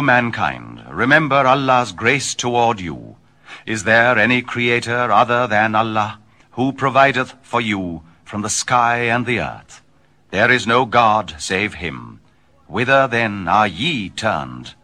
mankind, remember Allah's grace toward you. Is there any creator other than Allah, who provideth for you from the sky and the earth? There is no God save him. Whither then are ye turned?